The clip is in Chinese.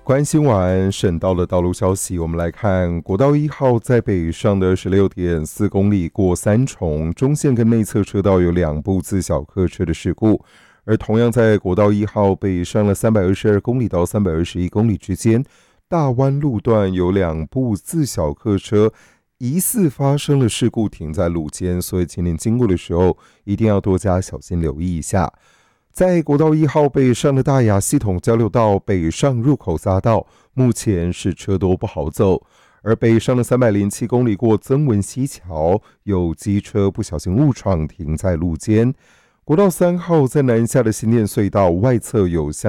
关心完省道的道路消息，我们来看国道1号在北上的 16.4 公里过三重，中线跟内侧车道有2部自小客车的事故。而同样在国道1号北上了322公里到321公里之间，大湾路段有2部自小客车疑似发生了事故，停在路肩，所以请您经过的时候一定要多加小心留意一下。在国道1号北上的大雅系统交流道北上入口匝道，目前是车多不好走。而北上的307公里过曾文溪桥，有机车不小心误闯，停在路肩。国道3号在南下的新店隧道外侧有